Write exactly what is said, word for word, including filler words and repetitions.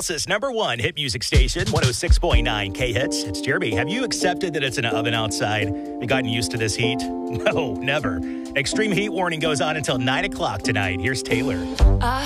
Tulsa's number one hit music station, one oh six point nine K-Hits. It's Jeremy. Have you accepted that it's an oven outside and gotten used to this heat? No, never. Extreme heat warning goes on until nine o'clock tonight. Here's Taylor. I